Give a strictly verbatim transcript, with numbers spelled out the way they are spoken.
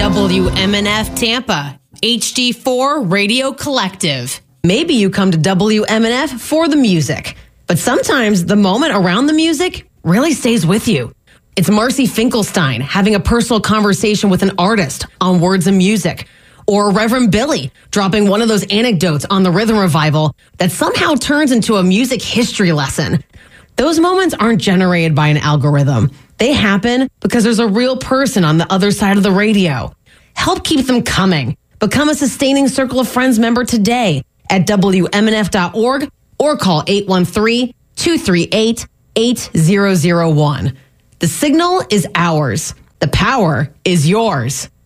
W M N F Tampa, H D four Radio Collective. Maybe you come to W M N F for the music, but sometimes the moment around the music really stays with you. It's Marcy Finkelstein having a personal conversation with an artist on Words and Music, or Reverend Billy dropping one of those anecdotes on the Rhythm Revival that somehow turns into a music history lesson. Those moments aren't generated by an algorithm. They happen because there's a real person on the other side of the radio. Help keep them coming. Become a Sustaining Circle of Friends member today at W M N F dot org or call eight one three, two three eight, eight zero zero one. The signal is ours. The power is yours.